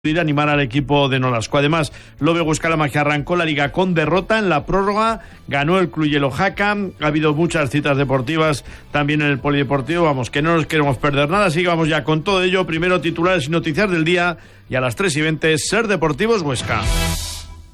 animar al equipo de Nolasco. Además, Lobe Huescalama, que arrancó la liga con derrota en la prórroga, ganó el Cluyelo Jaca. Ha habido muchas citas deportivas también en el polideportivo. Vamos, que no nos queremos perder nada, así que vamos ya con todo ello. Primero titulares y noticias del día, y a las 3:20 Ser Deportivos Huesca.